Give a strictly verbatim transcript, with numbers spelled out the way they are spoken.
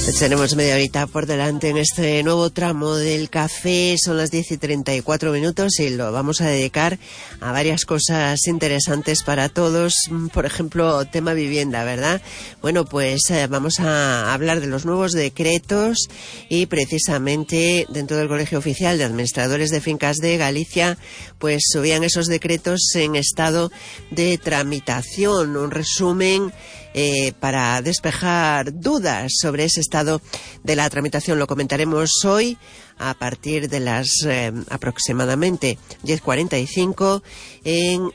Tenemos media horita por delante en este nuevo tramo del café. Son las diez y treinta y cuatro minutos y lo vamos a dedicar a varias cosas interesantes para todos. Por ejemplo, tema vivienda, ¿verdad? Bueno, pues eh, vamos a hablar de los nuevos decretos y precisamente dentro del Colegio Oficial de Administradores de Fincas de Galicia, pues subían esos decretos en estado de tramitación. Un resumen Eh, para despejar dudas sobre ese estado de la tramitación. Lo comentaremos hoy a partir de las eh, aproximadamente diez cuarenta y cinco en